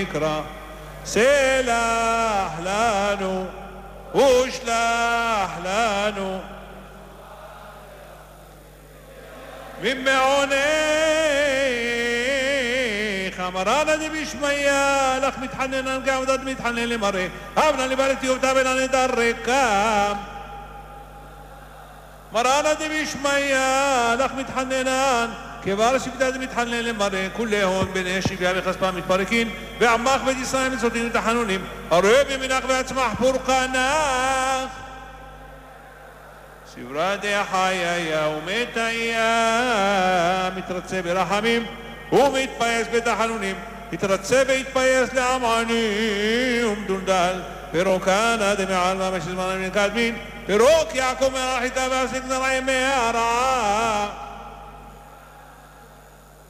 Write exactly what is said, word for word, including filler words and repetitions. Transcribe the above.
נקרא סלח לנו ושלח לנו ממעונך מראנה דבשמיא לך מתחננן גם דד מתחנן למראה אבנה לבלתי ובתה בלנה דרקם מראנה דבשמיא לך מתחננן כבר שבדד מתחנן למראה כולי הון בני שביה וכספה מתפרקין ועמך בית ישראל מצוותים ותחנונים הראה במנך ועצמך פורקנך סברה דחיה ומתיה מתרצה ברחמים ומתפייס בתחנונים התרצה והתפייס לעמני ומדולדל פירוקנה דמעל ממש זמן מן קדמין פירוק יעקב מרחיתה ועסק זרעי מהרעה